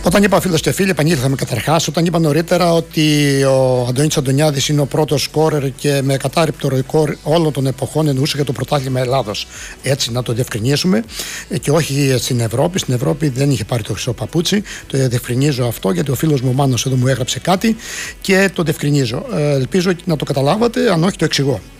Όταν είπα φίλος και φίλοι, επανήλθαμε καταρχάς. Όταν είπα νωρίτερα ότι ο Αντώνης Αντωνιάδης είναι ο πρώτος σκόρερ και με κατάρριπτο ρεκόρ όλων των εποχών, εννοούσε για το πρωτάθλημα Ελλάδος. Έτσι, να το διευκρινίσουμε. Και όχι στην Ευρώπη. Στην Ευρώπη δεν είχε πάρει το χρυσό παπούτσι. Το διευκρινίζω αυτό, γιατί ο φίλος μου Μάνος εδώ μου έγραψε κάτι και το διευκρινίζω. Ελπίζω να το καταλάβατε, αν όχι το εξηγώ.